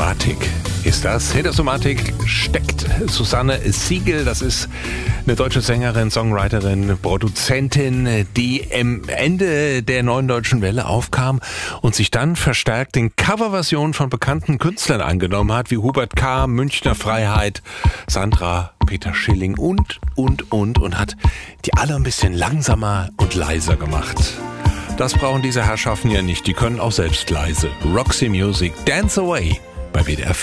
Somatik ist das. Hinter Somatik steckt Susanne Siegel. Das ist eine deutsche Sängerin, Songwriterin, Produzentin, die am Ende der Neuen Deutschen Welle aufkam und sich dann verstärkt den Coverversionen von bekannten Künstlern angenommen hat, wie Hubert K., Münchner Freiheit, Sandra, Peter Schilling und hat die alle ein bisschen langsamer und leiser gemacht. Das brauchen diese Herrschaften ja nicht, die können auch selbst leise. Roxy Music, Dance Away bei WDR 4.